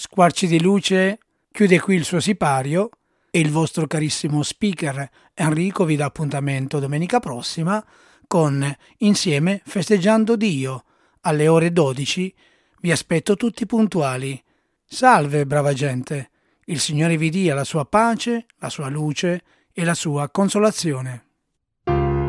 Squarci di Luce chiude qui il suo sipario e il vostro carissimo speaker Enrico vi dà appuntamento domenica prossima con Insieme Festeggiando Dio alle ore 12. Vi aspetto tutti puntuali. Salve, brava gente. Il Signore vi dia la sua pace, la sua luce e la sua consolazione.